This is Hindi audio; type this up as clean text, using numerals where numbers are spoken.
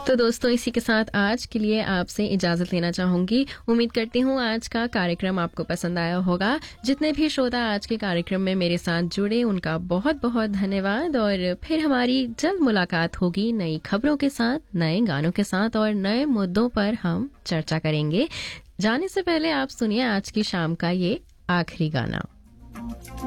तो दोस्तों, इसी के साथ आज के लिए आपसे इजाजत लेना चाहूंगी। उम्मीद करती हूँ आज का कार्यक्रम आपको पसंद आया होगा। जितने भी श्रोता आज के कार्यक्रम में मेरे साथ जुड़े, उनका बहुत बहुत धन्यवाद। और फिर हमारी जल्द मुलाकात होगी नई खबरों के साथ, नए गानों के साथ और नए मुद्दों पर हम चर्चा करेंगे। जाने से पहले आप सुनिए आज की शाम का ये आखिरी गाना।